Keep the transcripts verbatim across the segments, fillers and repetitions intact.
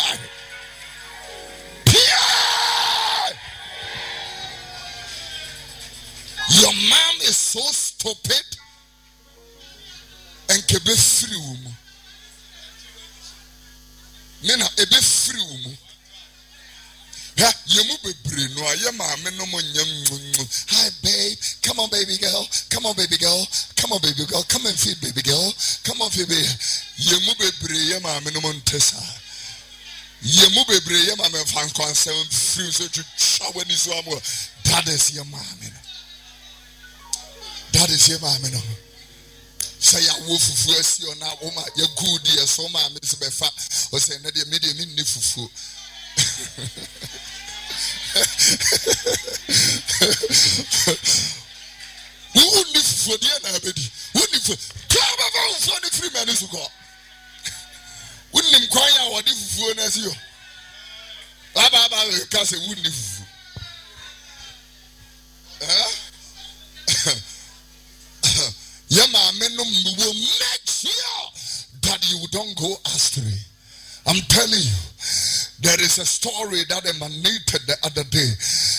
Your mom is so stupid and kebe free umu. Nena ebe free umu. Ha yemu bebre no ayema me no mo nyam. Hi babe, come on baby girl, come on baby girl, come on baby girl, come and feed baby girl, come on baby. Yemu bebre yema me no mo ntesa. Yemu bebre yema me fan kwanse free so to shower ni so amo. That is your mom. That is your mama. No. Say ya wolf fufu or now oma ya good ya so ma me se befa o say na de me de ni fufu. Who ni fufu de na bedi. Who ni fufu? Ka ba ba fufu ni free man is go. Who ni kwan ya wo de fufu na si yo. Ba ba ba ka say who ni fufu. Eh? Your mama will make sure that you don't go astray. I'm telling you, there is a story that emanated the other day.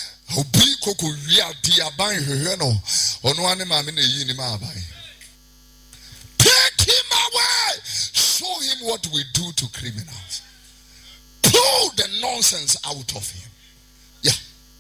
Take him away. Show him what we do to criminals. Pull the nonsense out of him. Yeah.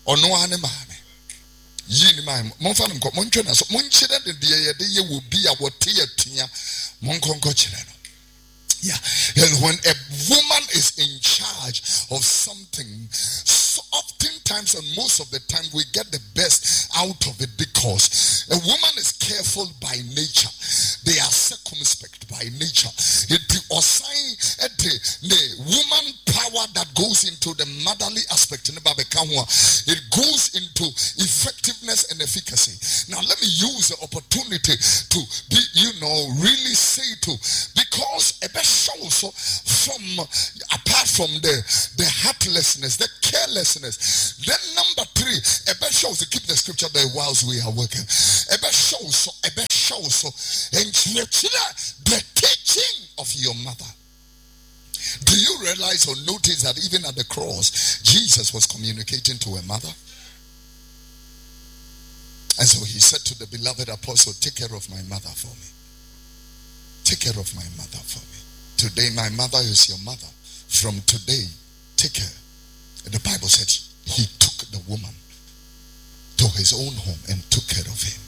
Yini man monfa nko monche na so monche de de ye de ye will be a what tia tia monkonko chire no. Yeah. And when a woman is in charge of something, so oftentimes and most of the time we get the best out of it because a woman is careful by nature. They are circumspect by nature. It assign the woman power that goes into the motherly aspect. It goes into effectiveness and efficacy. Now let me use the opportunity to be, you know, really say to, because a best also from apart from the the heartlessness, the carelessness. Then number three, a best shows to keep the scripture there whilst we are working. A best shows, a best shows, and the teaching of your mother. Do you realize or notice that even at the cross, Jesus was communicating to a mother? And so he said to the beloved apostle, take care of my mother for me. Take care of my mother for me. Today my mother is your mother. From today, take her. The Bible said he took the woman to his own home and took care of him.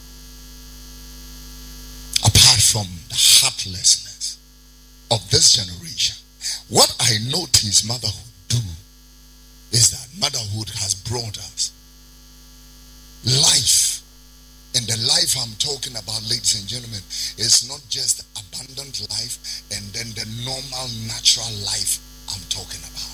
Apart from the heartlessness of this generation, what I notice motherhood do is that motherhood has brought us life. And the life I'm talking about, ladies and gentlemen, is not just abundant life and then the normal, natural life I'm talking about.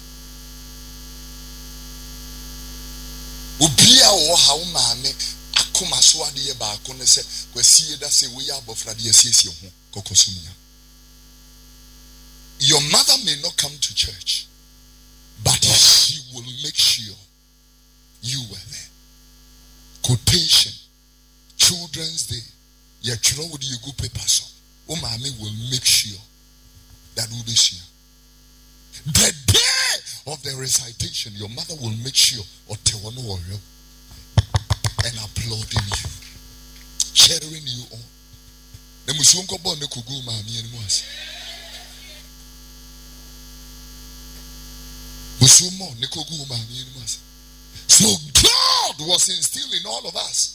Ubia o how mame akoma so ade ye ba ko ne se kwasie da se we abofra de asiesie ho kokosumia. Your mother may not come to church, but she will make sure you were there. Quotation, Children's Day, your children with you go paper so. Oh, mommy will make sure that will be sure. The day of the recitation, your mother will make sure or tell one warrior and applauding you, cheering you on. The Musunko born the Kugu Mami and was Musumo Nikogu Mami and was. So God was instilled in all of us.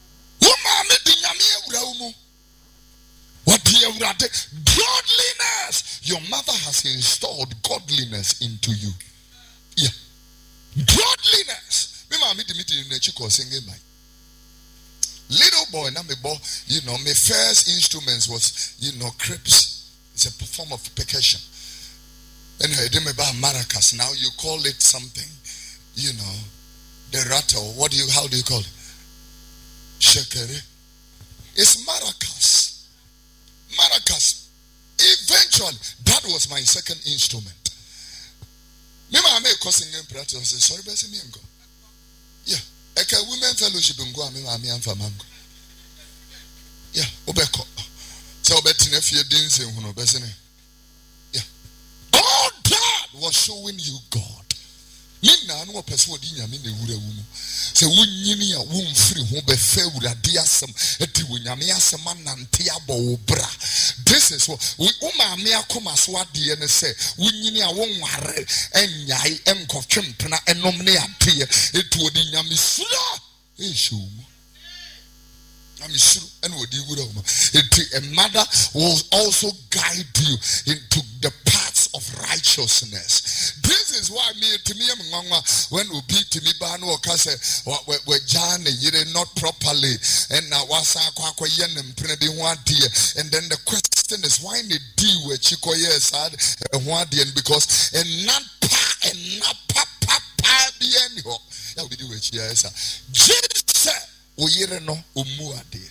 Godliness. Your mother has installed godliness into you. Yeah. Godliness. Little boy, you know, my first instruments was, you know, crepes. It's a form of percussion. And I didn't about maracas. Now you call it something, you know, the rattle. What do you, how do you call it? Shekere. It's maracas. Maracas. Eventually, that was my second instrument. Maybe I may cause singing practice and say, sorry, but me and go. Yeah. Eke women fellowship and go, I mean, I'm for mango. Yeah. Obeko. So, bet in a few days, yeah. All that was showing you God. Nina no person di nyame na ewura wu mu. Se wonyini a wonfiri ho be fa urade asem eti wonyame asem anante abo bra. This is what we umame akoma so ade ne se wonyini a wonware enyai enkotwempena enom ne ade eti odi nyame sura ehwu. I'm sure and what you would have. A mother will also guide you into the paths of righteousness. This is why me to me when we beat to me ban or case where John not properly and now was a yen and pretty one dear. And then the question is why they deal with Chico yes and one dear because and not pa and not papa pa be anyhow. That we do it yes. Jesus. Oyere no omuade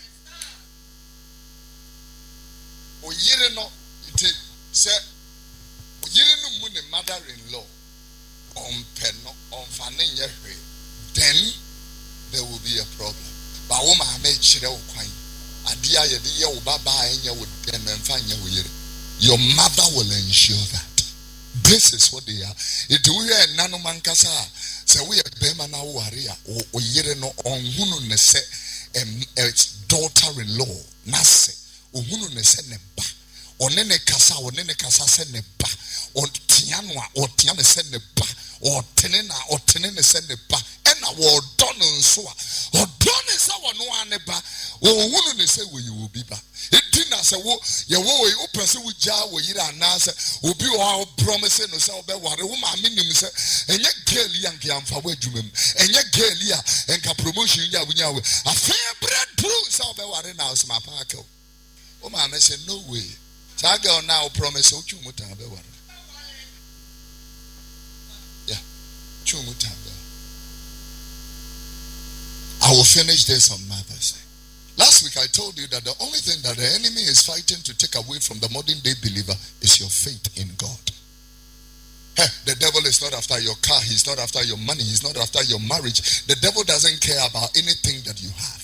oyere no ite se oyere no mu ne mother-in-law on peno on fane nyehwe then there will be a problem ba wo ma ma chire wo kwan ade aye de ye wo baba enye wo den mfa nye wo yere your mother will ensure that this is what they are it we are nano mankasa se we be ma na wo ware a oyere no onhunu ne se daughter-in-law nase ohunu ne se ne ba one ne kasa one ne kasa se ne ba o tia no a o tia ne se ne ba o tene na o tene ne se ne ba ena wo do no nso a o do ne se wo no ane ba ohunu ne se we you bi ba enti na se wo ye wo we o pese wo ja wo yira anase obi o promise no se obe ware wo ma minim se enye girl ya nke amfa wo adwuma mu enye girl ya enka promotion ya wunya we afa breakthrough se obe ware na o ma pa ka o ma me say no way sa girl now promise o twumu ta be ware yeah twumu ta be. I will finish this on Mother's Day. Last week I told you that the only thing that the enemy is fighting to take away from the modern day believer is your faith in God. Hey, the devil is not after your car, he's not after your money, he's not after your marriage. The devil doesn't care about anything that you have.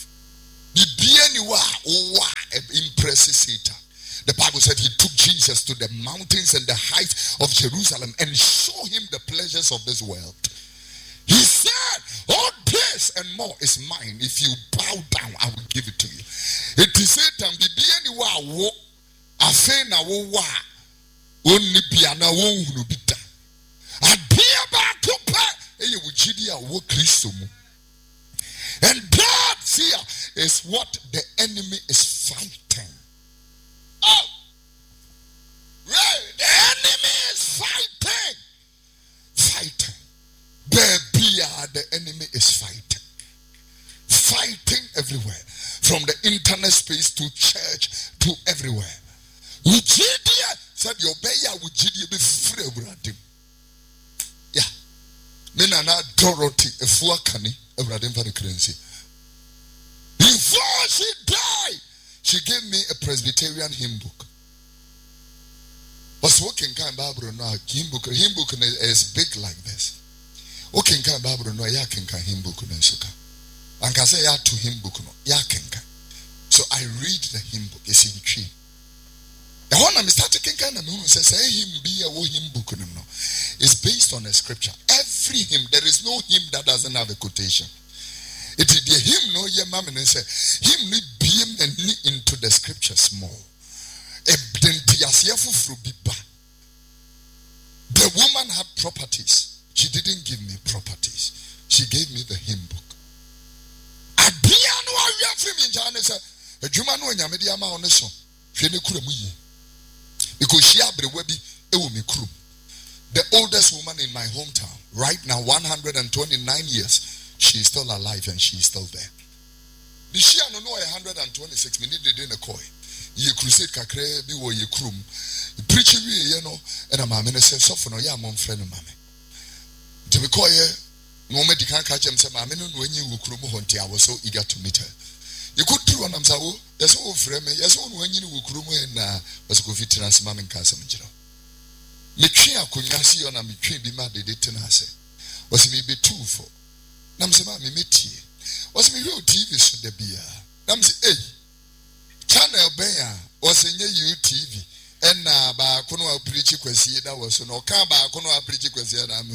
The Bible said he took Jesus to the mountains and the heights of Jerusalem and showed him the pleasures of this world. He said, all this and more is mine. If you bow down, I will give it to you. It is Satan. Be anywhere. Wo. Afe na wo wa. Oni biana wo hunu bita. Adia ba kupa. Eye wujidi ya wo Kristo mu. And that here is what the enemy is fighting. Oh, right. The enemy is fighting. Fighting. The enemy is fighting. Fighting everywhere. From the internet space to church to everywhere. Ujidia said your beya ujidia be free. Yeah. Menana Dorothy Efuakani Ebradim for the currency. Before she died, she gave me a Presbyterian hymn book. Was working kind Bible now. Hymn book, hymn book is big like this. Okay, can Bible no ya can hymn book no suka. And can say ya to hymn book no ya can. So I read the hymn book. It's in tree. The one I'm starting kind of says say hymn be a hymn book no. It's based on a scripture. Every hymn, there is no hymn that doesn't have a quotation. It is the hymn no ye mama and say hymn need beam and into the scriptures more. The woman had properties. She didn't give me properties. She gave me the hymn book. Because she the oldest woman in my hometown, right now, one hundred twenty-nine years, she is still alive and she is still there. The she no know one hundred twenty-six minutes they didn't call. Ye crusade kakre bi wo ye krum. Preach we you know, and a man say suffer no ya mom friend mama. To be call here, no medical catch him say, Mamma, when you will crum hunty, I was so eager to meet her. You could do on them, so yes, oh, frame, yes, when you will crum and was go fit trans mamma and castle. Mekria could not see on a mekri be mad, they didn't say. Was me be two for Namsama, me meet ye. Was me real T V should there be a Nams, eh? Channel Bear was in your U T V. and uh, ba kono a preach kwasi da was no ka ba kono a preach kwasi na